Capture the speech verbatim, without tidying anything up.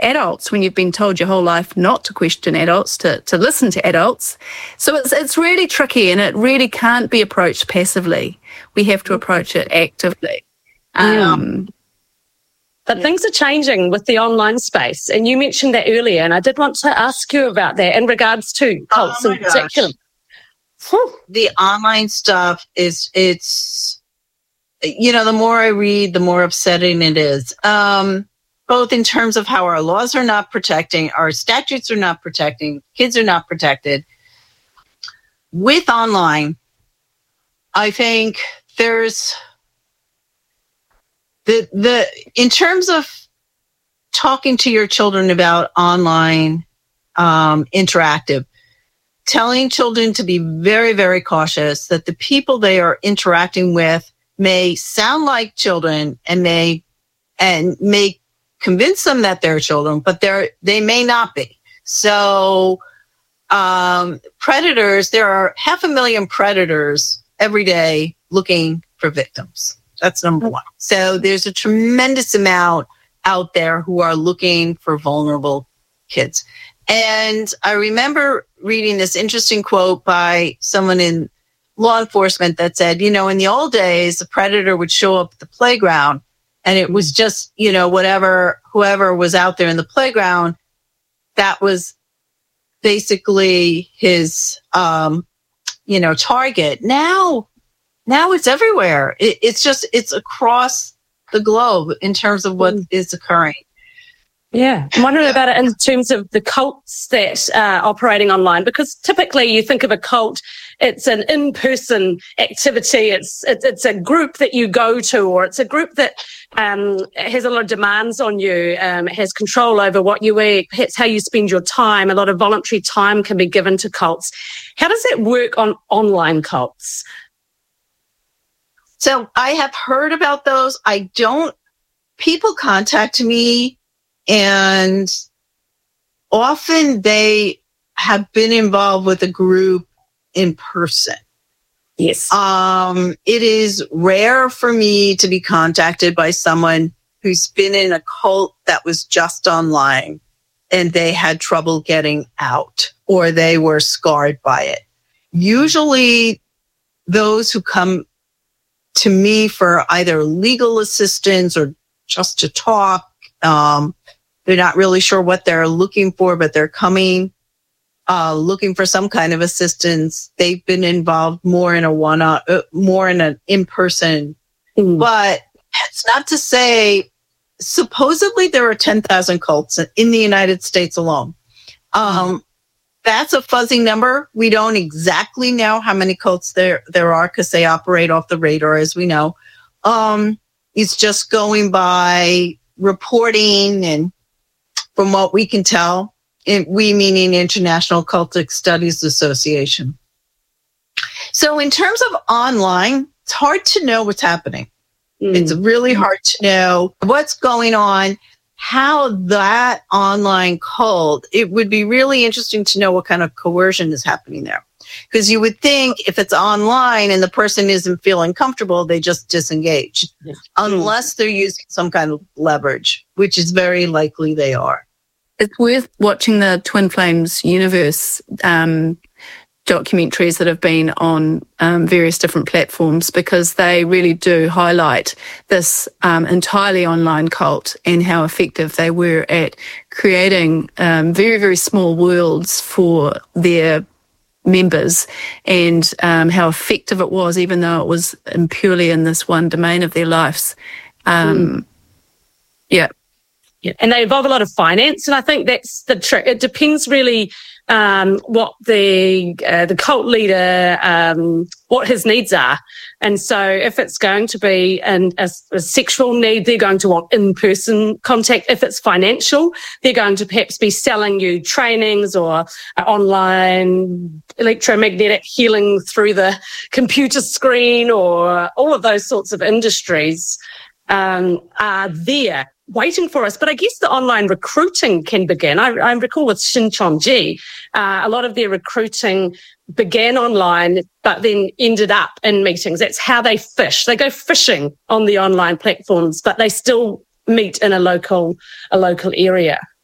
adults when you've been told your whole life not to question adults, to, to listen to adults. So it's it's really tricky, and it really can't be approached passively. We have to approach it actively. Um, But things are changing with the online space, and you mentioned that earlier, and I did want to ask you about that in regards to cults oh in particular. The online stuff is, it's, you know, the more I read, the more upsetting it is. Um, both in terms of how our laws are not protecting, our statutes are not protecting, kids are not protected. With online, I think there's the, the, in terms of talking to your children about online, um, interactive, telling children to be very, very cautious that the people they are interacting with may sound like children and may, and may convince them that they're children, but they're, they may not be. So, um, predators, there are half a million predators every day looking for victims. That's number one. So there's a tremendous amount out there who are looking for vulnerable kids. And I remember reading this interesting quote by someone in law enforcement that said, you know, in the old days, the predator would show up at the playground and it was just, you know, whatever, whoever was out there in the playground, that was basically his, um, you know, target. Now, now it's everywhere. It, it's just, it's across the globe in terms of what is occurring. Yeah, I'm wondering about it in terms of the cults that are operating online, because typically you think of a cult, it's an in-person activity, it's it's, it's a group that you go to, or it's a group that um, has a lot of demands on you, um, has control over what you eat, it's how you spend your time. A lot of voluntary time can be given to cults. How does that work on online cults? So I have heard about those. I don't, people contact me, and often they have been involved with a group in person. Yes. Um, it is rare for me to be contacted by someone who's been in a cult that was just online and they had trouble getting out or they were scarred by it. Usually those who come to me for either legal assistance or just to talk, um, they're not really sure what they're looking for, but they're coming, uh, looking for some kind of assistance. They've been involved more in a one, uh, more in an in-person, mm. But it's not to say, supposedly there are ten thousand cults in the United States alone. Um, that's a fuzzy number. We don't exactly know how many cults there, there are because they operate off the radar, as we know. Um, it's just going by reporting, and from what we can tell, it, we meaning International Cultic Studies Association. So in terms of online, it's hard to know what's happening. Mm. It's really hard to know what's going on, how that online cult, it would be really interesting to know what kind of coercion is happening there. Because you would think if it's online and the person isn't feeling comfortable, they just disengage. Mm. Unless they're using some kind of leverage, which is very likely they are. It's worth watching the Twin Flames universe um, documentaries that have been on um, various different platforms, because they really do highlight this um, entirely online cult and how effective they were at creating um, very, very small worlds for their members, and um, how effective it was, even though it was purely in this one domain of their lives. Um, mm. Yeah. Yeah, and they involve a lot of finance, and I think that's the trick. It depends really um, what the uh, the cult leader, um, what his needs are. And so if it's going to be an, a, a sexual need, they're going to want in-person contact. If it's financial, they're going to perhaps be selling you trainings or uh, online electromagnetic healing through the computer screen, or all of those sorts of industries um, are there waiting for us. But I guess the online recruiting can begin. I, I recall with Shincheonji, uh, a lot of their recruiting began online, but then ended up in meetings. That's how they fish. They go fishing on the online platforms, but they still meet in a local, a local area.